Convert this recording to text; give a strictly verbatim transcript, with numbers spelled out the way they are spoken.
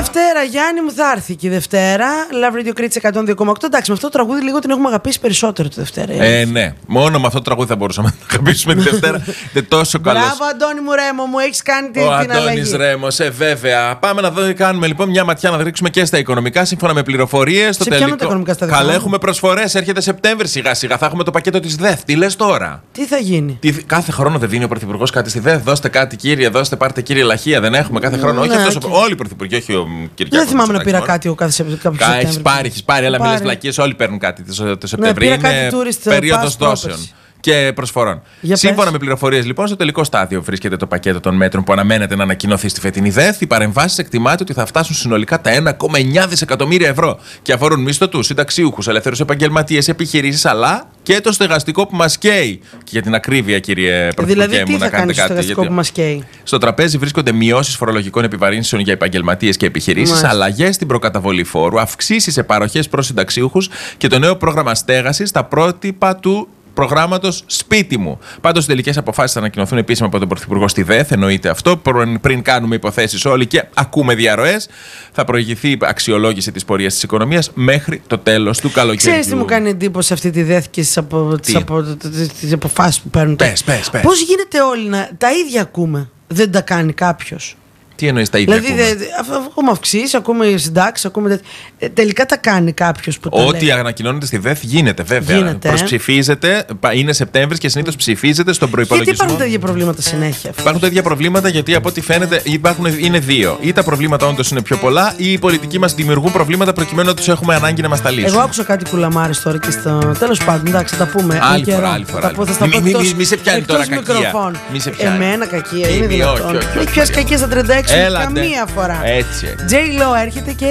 Δευτέρα, Γιάννη μου, θα έρθει και η Δευτέρα. Love Radio Crits εκατόν δύο κόμμα οκτώ. Εντάξει, με αυτό το τραγούδι λίγο την έχουμε αγαπήσει περισσότερο τη Δευτέρα. Ε, ναι. Μόνο με αυτό το τραγούδι θα μπορούσαμε να το αγαπήσουμε τη Δευτέρα. Είναι τόσο καλό. Μπράβο, Αντώνη μου, Ρέμο, μου έχει κάνει την, Ο την αλλαγή. Αντώνης Ρέμος, ε, βέβαια. Πάμε να δω, κάνουμε λοιπόν μια ματιά να ρίξουμε και στα οικονομικά. Σύμφωνα με πληροφορίες. Σε τελικό... τα οικονομικά στα Καλά, έχουμε προσφορές. Έρχεται Σεπτέμβρη σιγά σιγά. Θα έχουμε το πακέτο της ΔΕΘ. Τι λες τώρα? Τι θα γίνει? Τι, κάθε χρόνο δεν δίνει ο Πρωθυπουργός κάτι στη ΔΕΘ? Δώστε κάτι, κύριε, δώστε, πάρτε κύριε Λαχεία. Δεν έχουμε κάθε χρόνο. Ναι, όχι αυτός. και... Όλοι οι Πρωθυπουργοί, όχι ο Κυριάκος. Δεν θυμάμαι να πήρα κάτι ο κάθε Σεπτέμβρη. Έχει πάρει, έχει πάρει, αλλά μιλές βλακίες. Όλοι παίρνουν κάτι το Σεπτέμβρη. Ναι, είναι περίοδος δόσεων και προσφορών. Για Σύμφωνα πες. με πληροφορίες, λοιπόν, στο τελικό στάδιο βρίσκεται το πακέτο των μέτρων που αναμένεται να ανακοινωθεί στη φετινή ΔΕΘ. Οι παρεμβάσεις εκτιμάται ότι θα φτάσουν συνολικά τα ένα κόμμα εννιά δισεκατομμύρια ευρώ και αφορούν μισθωτούς, συνταξιούχους, ελεύθερους επαγγελματίες, επιχειρήσεις, αλλά και το στεγαστικό που μας καίει. Και για την ακρίβεια, κύριε Πρωθυπουργέ, δηλαδή, μου, τι να θα κάνετε κάνει στο κάτι. στεγαστικό που μας καίει? Στο τραπέζι βρίσκονται μειώσεις φορολογικών επιβαρύνσεων για επαγγελματίες και επιχειρήσεις, αλλαγές στην προκαταβολή φόρου, αυξήσεις σε παροχές προς συνταξιούχους και το νέο πρόγραμμα στέγασης στα πρότυπα του προγράμματος Σπίτι μου. Πάντως, οι τελικές αποφάσεις θα ανακοινωθούν επίσημα από τον Πρωθυπουργό στη ΔΕΘ. Εννοείται αυτό. Πριν κάνουμε υποθέσεις όλοι και ακούμε διαρροές, θα προηγηθεί αξιολόγηση της πορείας της οικονομίας μέχρι το τέλος του καλοκαιριού. Ξέρεις τι μου κάνει εντύπωση αυτή τη ΔΕΘ και τις απο... απο... αποφάσεις που παίρνουν? Πες, πες, πες. Πώς γίνεται όλοι να τα ίδια ακούμε? Δεν τα κάνει κάποιος? Τι εννοείς τα ίδια? Δηλαδή, δε, ακούμε αυξήσεις, ακούμε συντάξεις, ακούμε. Ε, τελικά τα κάνει κάποιος που τα Ό,τι λέει. ανακοινώνεται στη ΔΕΘ γίνεται, βέβαια. Γίνεται. Προσψηφίζεται, είναι Σεπτέμβρης και συνήθως ψηφίζεται στον προϋπολογισμό. Γιατί υπάρχουν τα ίδια προβλήματα συνέχεια? Υπάρχουν τα ίδια προβλήματα γιατί από ό,τι φαίνεται υπάρχουν, είναι δύο. Ή τα προβλήματα όντως είναι πιο πολλά, ή οι πολιτικοί μας δημιουργούν προβλήματα προκειμένου να τους έχουμε ανάγκη να μας τα λύσουν. Εγώ άκουσα κάτι κουλαμάρες τώρα και στο. Τέλος πάντων, εντάξει, θα τα πούμε. Άλλη φορά, άλλη φορά. Μη σε πιάνει τώρα κακία. Εμένα κακία, είναι δυνατόν. Έχει πιάσει κακία στα τριάντα έξι καμία φορά. Έτσι. J-Lo έρχεται και